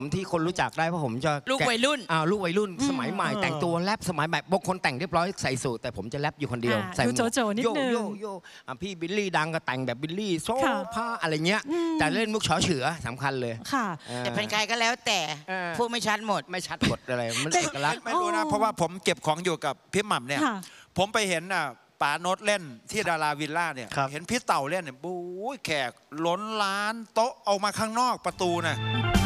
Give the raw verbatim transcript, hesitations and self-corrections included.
ที่คนรู้จักได้เพราะผมจะลูกวัยรุ่นอ่าลูกวัยรุ่นสมัยใหม่แต่งตัวแรปสมัยใหม่บางคนแต่งเรียบร้อยใส่สูทแต่ผมจะแรปอยู่คนเดียวใส่หมวกโจโจนิดนึงโยโยโยพี่บิลลี่ดังก็แต่งแบบบิลลี่โซ่ผ้าอะไรเงี้ยแต่เล่นมุกเฉาเฉือสำคัญเลยค่ะแต่เป็นใครก็แล้วแต่พูดไม่ชัดหมดไม่ชัดหมดอะไรมันเอกลักษณ์ไม่รู้นะเพราะว่าผมเก็บของอยู่กับพี่หม่ำเนี่ยผมไปเห็นอ่ะป๋าโน้ตเล่นที่ดาราวิลล่าเนี่ยเห็นพี่เต่าเล่นเนี่ยบู๊แขกล้นร้านโต๊ะเอามาข้างนอกประตูน่ะ